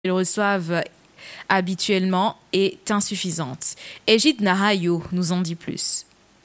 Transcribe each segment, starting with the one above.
qu'ils reçoivent habituellement est insuffisante. Egid Nahayo nous en dit plus.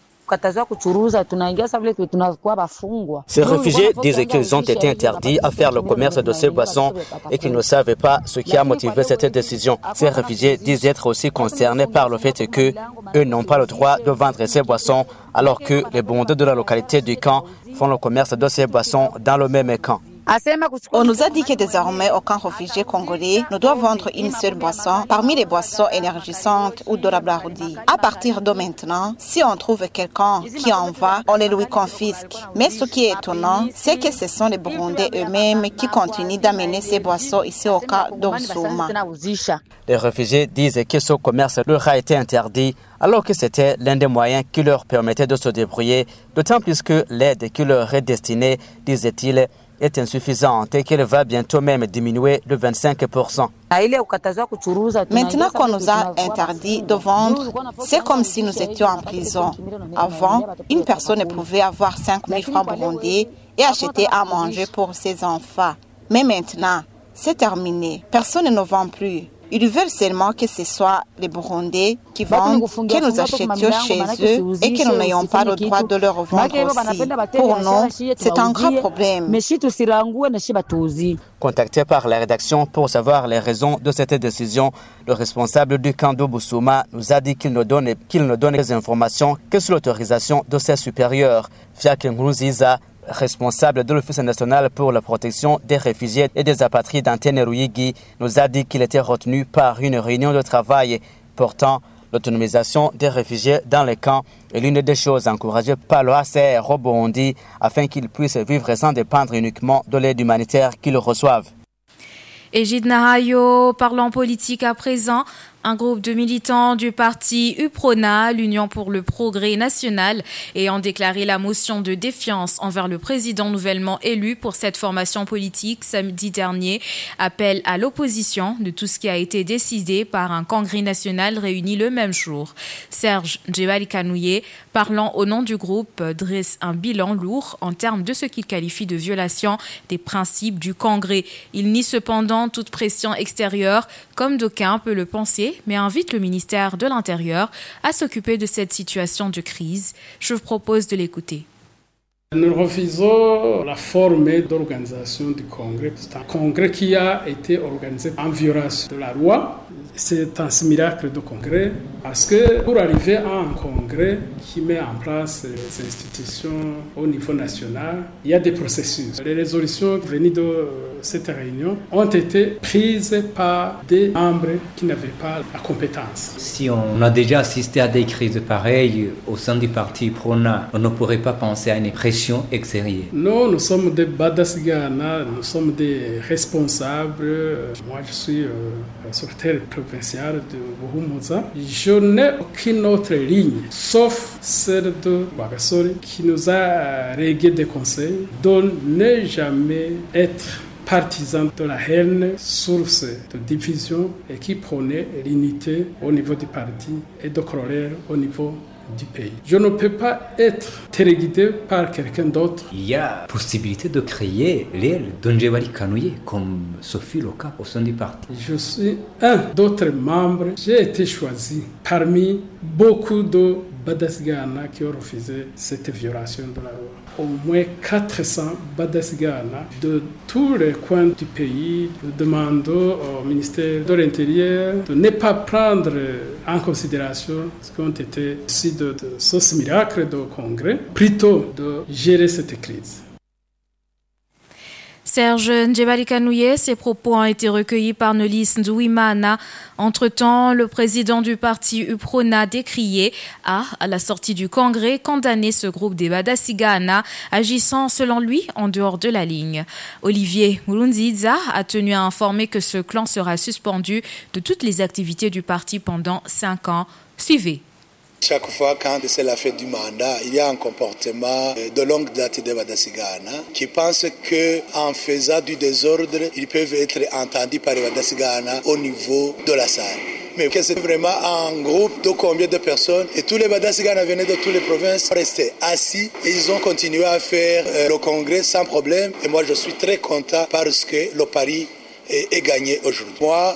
Ces réfugiés disent qu'ils ont été interdits à faire le commerce de ces boissons et qu'ils ne savaient pas ce qui a motivé cette décision. Ces réfugiés disent être aussi concernés par le fait qu'eux n'ont pas le droit de vendre ces boissons alors que les Burundais de la localité du camp font le commerce de ces boissons dans le même camp. On nous a dit que désormais aucun réfugié congolais ne doit vendre une seule boisson parmi les boissons énergisantes ou de la blaroudi. À partir de maintenant, si on trouve quelqu'un qui en va, on les lui confisque. Mais ce qui est étonnant, c'est que ce sont les Burundais eux-mêmes qui continuent d'amener ces boissons ici au cas d'Oussouma. Les réfugiés disent que ce commerce leur a été interdit alors que c'était l'un des moyens qui leur permettait de se débrouiller, d'autant plus que l'aide qui leur est destinée, disait-il, est insuffisante et qu'elle va bientôt même diminuer de 25%. Maintenant qu'on nous a interdit de vendre, c'est comme si nous étions en prison. Avant, une personne pouvait avoir 5 000 francs burundais et acheter à manger pour ses enfants. Mais maintenant, c'est terminé. Personne ne vend plus. Ils veulent seulement que ce soit les Burundais qui vendent, que nous achetions chez eux et que nous n'ayons pas le droit de leur vendre aussi. Pour nous, c'est un grand problème. Contacté par la rédaction pour savoir les raisons de cette décision, le responsable du camp d'Oussouma nous a dit qu'il ne donne des informations que sous l'autorisation de ses supérieurs. Fiak Ngouziza, responsable de l'Office national pour la protection des réfugiés et des apatrides d'Antenne Ruyigi, nous a dit qu'il était retenu par une réunion de travail. Pourtant, l'autonomisation des réfugiés dans les camps est l'une des choses encouragées par le HCR au Burundi afin qu'ils puissent vivre sans dépendre uniquement de l'aide humanitaire qu'ils reçoivent. Egid Nahayo, parlant politique à présent. Un groupe de militants du parti UPRONA, l'Union pour le progrès national, ayant déclaré la motion de défiance envers le président nouvellement élu pour cette formation politique samedi dernier, appelle à l'opposition de tout ce qui a été décidé par un congrès national réuni le même jour. Serge Djebali Kanouye, parlant au nom du groupe, dresse un bilan lourd en termes de ce qu'il qualifie de violation des principes du congrès. Il nie cependant toute pression extérieure, comme d'aucuns peuvent le penser, mais invite le ministère de l'Intérieur à s'occuper de cette situation de crise. Je vous propose de l'écouter. Nous refusons la forme d'organisation du congrès. C'est un congrès qui a été organisé en violation de la loi. C'est un miracle de congrès parce que pour arriver à un congrès qui met en place les institutions au niveau national, il y a des processus. Les résolutions venues de cette réunion ont été prises par des membres qui n'avaient pas la compétence. Si on a déjà assisté à des crises pareilles au sein du parti PRONA, on ne pourrait pas penser à une pression extérieure. Non, nous sommes des Badasigana, nous sommes des responsables. Moi, je suis secrétaire provincial de Buhumuza. Je n'ai aucune autre ligne, sauf celle de Wagasori, qui nous a réglé des conseils de ne jamais être partisan de la haine, source de division et qui prônait l'unité au niveau du parti et de colère au niveau du pays. Je ne peux pas être téléguidé par quelqu'un d'autre. Il y a possibilité de créer l'aile d'Djebali Kanouye, comme ce fut le cas au sein du parti. Je suis un d'autres membres. J'ai été choisi parmi beaucoup de Badasigana qui ont refusé cette violation de la loi. Au moins 400 Badasigana de tous les coins du pays. Nous demandons au ministère de l'Intérieur de ne pas prendre en considération ce qui ont été ici de ce miracle de congrès, plutôt de gérer cette crise. Serge Djebali Kanouye, ses propos ont été recueillis par Nolis Ndouimana. Entre-temps, le président du parti UPRONA décrié a, à la sortie du congrès, condamné ce groupe des Badasigana, agissant selon lui en dehors de la ligne. Olivier Murunziza a tenu à informer que ce clan sera suspendu de toutes les activités du parti pendant 5 ans. Suivez. Chaque fois, quand c'est la fête du mandat, il y a un comportement de longue date des Badasigana qui pensent qu'en faisant du désordre, ils peuvent être entendus par les Badasigana au niveau de la salle. Mais que c'est vraiment un groupe de combien de personnes et tous les Badasigana venaient de toutes les provinces restaient assis et ils ont continué à faire le congrès sans problème. Et moi, je suis très content parce que le pari est gagné aujourd'hui. Moi,